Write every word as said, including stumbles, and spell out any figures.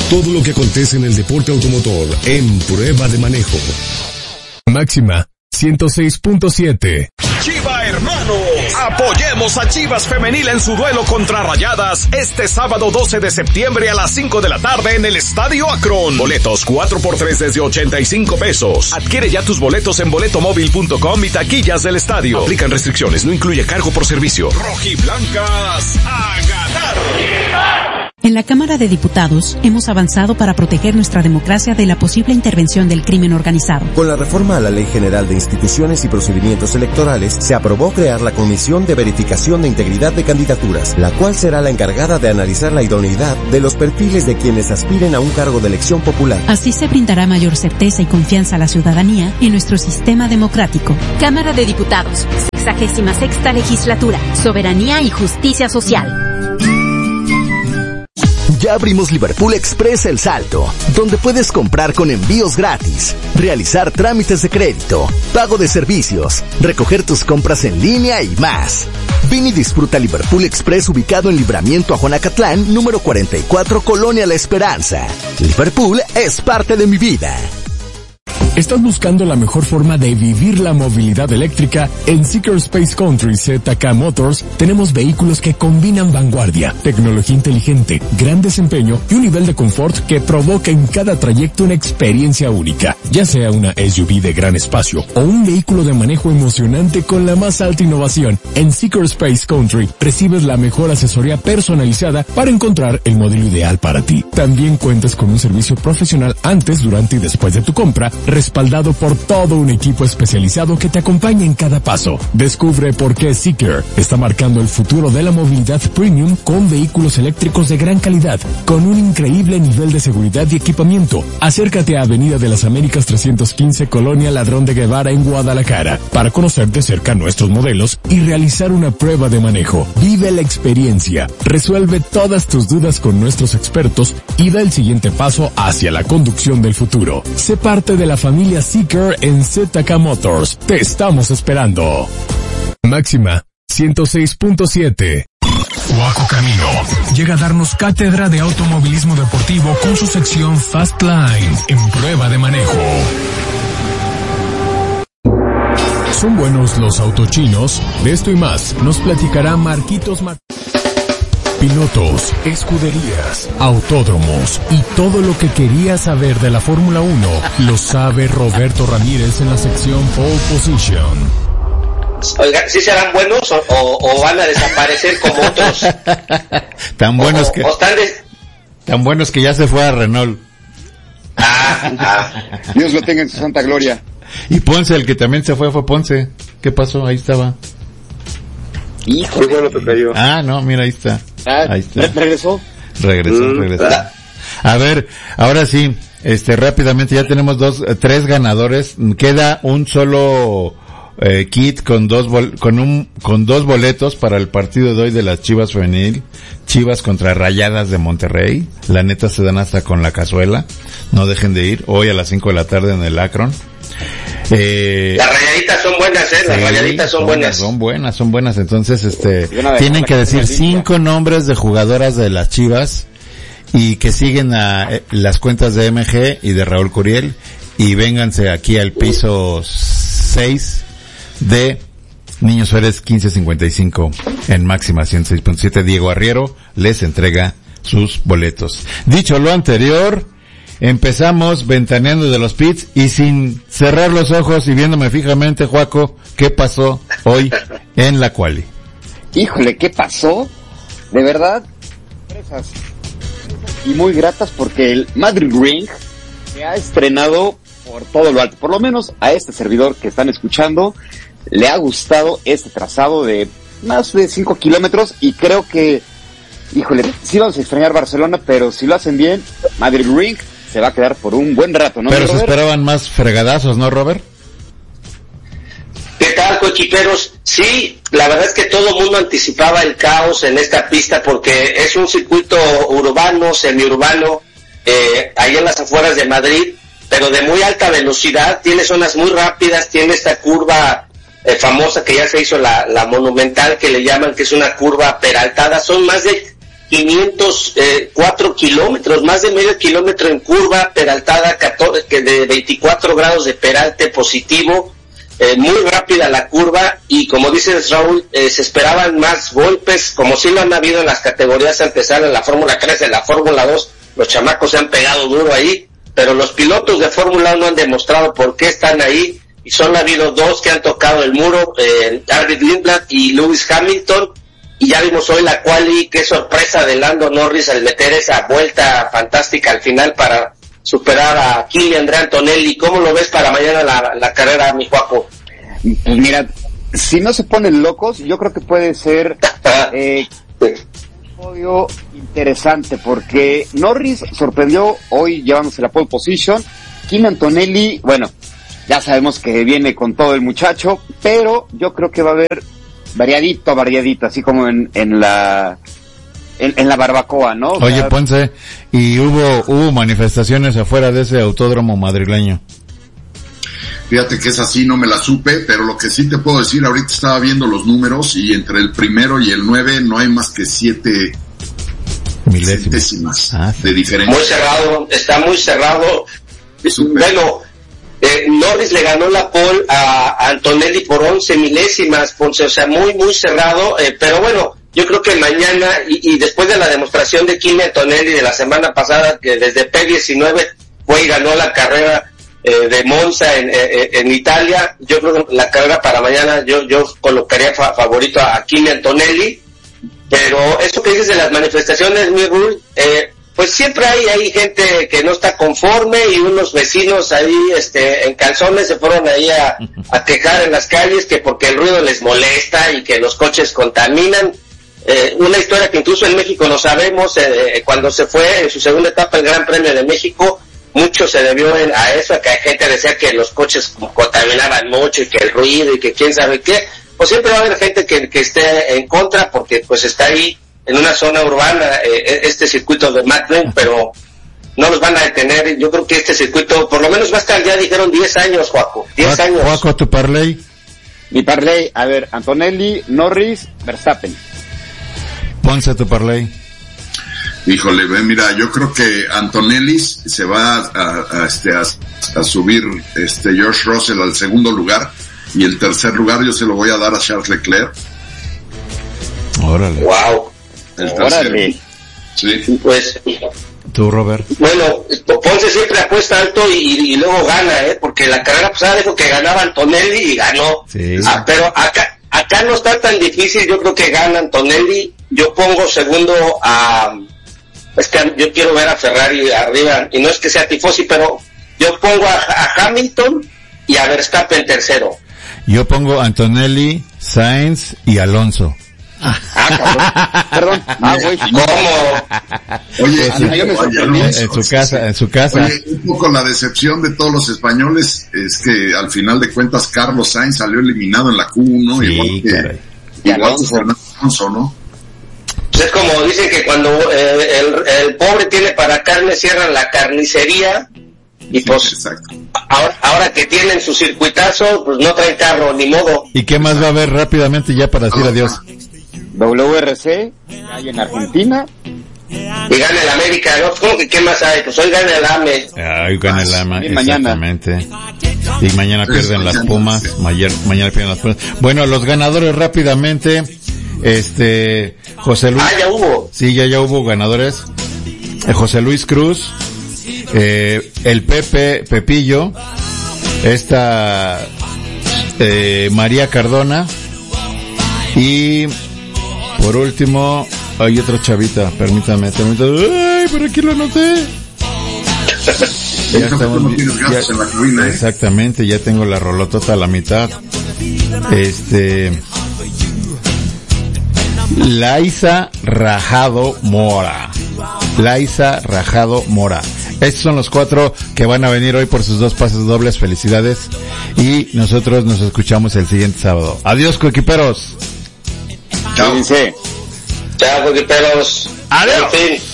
Todo lo que acontece en el deporte automotor en Prueba de Manejo. Máxima ciento seis punto siete. Chiva hermanos, apoyemos a Chivas Femenil en su duelo contra Rayadas este sábado doce de septiembre a las cinco de la tarde en el Estadio Akron. Boletos cuatro por tres desde ochenta y cinco pesos. Adquiere ya tus boletos en boletomóvil punto com y taquillas del estadio. Aplican restricciones, no incluye cargo por servicio. Rojiblancas a ganar. En la Cámara de Diputados hemos avanzado para proteger nuestra democracia de la posible intervención del crimen organizado. Con la reforma a la Ley General de Instituciones y Procedimientos Electorales, se aprobó crear la Comisión de Verificación de Integridad de Candidaturas, la cual será la encargada de analizar la idoneidad de los perfiles de quienes aspiren a un cargo de elección popular. Así se brindará mayor certeza y confianza a la ciudadanía en nuestro sistema democrático. Cámara de Diputados, sexagésima sexta legislatura, soberanía y justicia social. Ya abrimos Liverpool Express El Salto, donde puedes comprar con envíos gratis, realizar trámites de crédito, pago de servicios, recoger tus compras en línea y más. Ven y disfruta Liverpool Express ubicado en Libramiento a Juanacatlán, número cuarenta y cuatro, Colonia La Esperanza. Liverpool es parte de mi vida. ¿Estás buscando la mejor forma de vivir la movilidad eléctrica? En Seeker Space Country Z K Motors tenemos vehículos que combinan vanguardia, tecnología inteligente, gran desempeño y un nivel de confort que provoca en cada trayecto una experiencia única. Ya sea una S U V de gran espacio o un vehículo de manejo emocionante con la más alta innovación, en Seeker Space Country recibes la mejor asesoría personalizada para encontrar el modelo ideal para ti. También cuentas con un servicio profesional antes, durante y después de tu compra, respaldado por todo un equipo especializado que te acompaña en cada paso. Descubre por qué Seeker está marcando el futuro de la movilidad premium con vehículos eléctricos de gran calidad, con un increíble nivel de seguridad y equipamiento. Acércate a Avenida de las Américas trescientos quince, Colonia Ladrón de Guevara en Guadalajara, para conocer de cerca nuestros modelos y realizar una prueba de manejo. Vive la experiencia, resuelve todas tus dudas con nuestros expertos y da el siguiente paso hacia la conducción del futuro. Sé parte de la familia Seeker en Z K Motors. Te estamos esperando. Máxima ciento seis punto siete. Waco Camino llega a darnos cátedra de automovilismo deportivo con su sección Fast Line en Prueba de Manejo. ¿Son buenos los autochinos? De esto y más nos platicará Marquitos Mar... Pilotos, escuderías, autódromos y todo lo que querías saber de la Fórmula uno lo sabe Roberto Ramírez en la sección Pole Position. Oiga, ¿sí serán buenos o, o, o van a desaparecer como otros? Tan buenos o, que... O están de... Tan buenos que ya se fue a Renault. Ah, ah. Dios lo tenga en su santa gloria. Y Ponce, el que también se fue, fue Ponce. ¿Qué pasó? Ahí estaba. Hijo, qué bueno te cayó. Ah, no, mira, ahí está. Ah, ahí está. ¿Regresó? Regresó, mm. regresó. A ver, ahora sí, este, rápidamente ya tenemos dos, tres ganadores. Queda un solo eh, kit con dos bol, con un, con dos boletos para el partido de hoy de las Chivas Femenil. Chivas contra Rayadas de Monterrey. La neta se dan hasta con la cazuela. No dejen de ir hoy a las cinco de la tarde en el Akron. Eh, las rayaditas son buenas, eh, las sí, rayaditas son, son buenas. Son buenas, son buenas. Entonces, este, tienen que decir cinco nombres de jugadoras de las Chivas y que siguen a eh, las cuentas de M G y de Raúl Curiel y vénganse aquí al piso seis de Niños Suárez quince cincuenta y cinco en Máxima ciento seis punto siete. Diego Arriero les entrega sus boletos. Dicho lo anterior, empezamos ventaneando de los pits y sin cerrar los ojos y viéndome fijamente, Juaco, ¿qué pasó hoy en la quali? Híjole, ¿qué pasó? De verdad, sorpresas y muy gratas porque el Madrid Ring se ha estrenado por todo lo alto. Por lo menos a este servidor que están escuchando le ha gustado este trazado de más de cinco kilómetros y creo que, híjole, sí vamos a extrañar Barcelona, pero si lo hacen bien, Madrid Ring se va a quedar por un buen rato, ¿no? Pero se esperaban más fregadazos, ¿no, Robert? ¿Qué tal, cochiperos? Sí, la verdad es que todo el mundo anticipaba el caos en esta pista porque es un circuito urbano, semiurbano, eh, ahí en las afueras de Madrid, pero de muy alta velocidad, tiene zonas muy rápidas, tiene esta curva eh, famosa que ya se hizo, la, la monumental que le llaman, que es una curva peraltada, son más de quinientos cuatro kilómetros, más de medio kilómetro en curva, peraltada catorce, que de veinticuatro grados de peralte positivo, eh, muy rápida la curva, y como dices Raúl, eh, se esperaban más golpes, como sí lo han habido en las categorías antesalas, en la Fórmula tres, en la Fórmula dos, los chamacos se han pegado duro ahí, pero los pilotos de Fórmula uno han demostrado por qué están ahí, y solo ha habido dos que han tocado el muro, eh, Arvid Lindblad y Lewis Hamilton. Y ya vimos hoy la quali, qué sorpresa de Lando Norris al meter esa vuelta fantástica al final para superar a Kimi Andrea Antonelli. ¿Cómo lo ves para mañana la, la carrera, mi Juaco? Pues mira, si no se ponen locos, yo creo que puede ser eh, un podio interesante, porque Norris sorprendió hoy llevándose la pole position. Kimi Antonelli, bueno, ya sabemos que viene con todo el muchacho, pero yo creo que va a haber variadito, variadito, así como en, en la en, en la barbacoa, ¿no? O Oye, sea, Ponce, y hubo hubo manifestaciones afuera de ese autódromo madrileño. Fíjate que es así, no me la supe, pero lo que sí te puedo decir, ahorita estaba viendo los números y entre el primero y el nueve no hay más que siete milésimas ah, sí. de diferencia. Muy cerrado, está muy cerrado. Super. Bueno, Eh, Norris le ganó la pole a, a Antonelli por once milésimas, Ponce, o sea, muy, muy cerrado, eh, pero bueno, yo creo que mañana, y, y después de la demostración de Kimi Antonelli de la semana pasada, que desde P diecinueve fue y ganó la carrera eh, de Monza en, en, en Italia, yo creo que la carrera para mañana, yo, yo colocaría fa- favorito a Kimi Antonelli, pero eso que dices de las manifestaciones, mi Rul, eh, pues siempre hay, hay gente que no está conforme, y unos vecinos ahí, este, en calzones se fueron ahí a, a quejar en las calles que porque el ruido les molesta y que los coches contaminan. Eh, una historia que incluso en México no sabemos, eh, cuando se fue en su segunda etapa el Gran Premio de México, mucho se debió a eso, a que hay gente decía que los coches contaminaban mucho y que el ruido y que quién sabe qué. Pues siempre va a haber gente que, que esté en contra, porque pues está ahí en una zona urbana, eh, este circuito de McLaren, pero no los van a detener. Yo creo que este circuito por lo menos va a estar, ya dijeron diez años, Juaco, diez años. Juaco, tu parlay. Mi parlay, a ver, Antonelli, Norris, Verstappen. Ponce, tu parlay. Híjole, mira, yo creo que Antonelli se va a, a, a, este, a, a subir este George Russell al segundo lugar, y el tercer lugar yo se lo voy a dar a Charles Leclerc. Órale. Wow. El tercero. Sí. Pues. Tú, Robert. Bueno, Ponce siempre apuesta alto y, y luego gana, ¿eh? Porque la carrera pasada dijo que ganaba Antonelli y ganó. Sí. Ah, pero acá, acá no está tan difícil, yo creo que gana Antonelli. Yo pongo segundo a... Es que yo quiero ver a Ferrari arriba, y no es que sea tifosi, pero yo pongo a, a Hamilton y a Verstappen tercero. Yo pongo Antonelli, Sainz y Alonso. Ah, cabrón. Perdón. Ah, güey. ¿Cómo? Oye, sí, yo me sorprendí. En su casa, en su casa. Oye, un poco la decepción de todos los españoles es que al final de cuentas Carlos Sainz salió eliminado en la Q uno, sí, igual que, caray. igual que Fernando Alonso, ¿no? Pues es como dicen que cuando eh, el, el pobre tiene para carne, cierran la carnicería, y pues sí, exacto. Ahora, ahora que tienen su circuitazo, pues no traen carro, ni modo. ¿Y qué más va a haber rápidamente ya para decir adiós? W R C, hay en Argentina. Y gana el América, ¿no? ¿Cómo que qué más hay? Pues hoy gana el A M E. Ay, gana el A M E, y mañana. exactamente. Y mañana pierden las Pumas, mañana, mañana pierden las Pumas. Bueno, los ganadores rápidamente, este, José Luis. Ah, ya hubo. Sí, ya, ya hubo ganadores. Eh, José Luis Cruz, eh, el Pepe, Pepillo, esta, eh, María Cardona, y por último, hay otra chavita, permítame, permítame, ay, por aquí lo anoté. Ya estamos, ya, en la cabina, ¿eh? Exactamente, ya tengo la rolotota a la mitad. Este, Laisa Rajado Mora. Laisa Rajado Mora. Estos son los cuatro que van a venir hoy por sus dos pases dobles. Felicidades. Y nosotros nos escuchamos el siguiente sábado. Adiós, coequiperos. Chao. Chao, coequiperos. Adiós.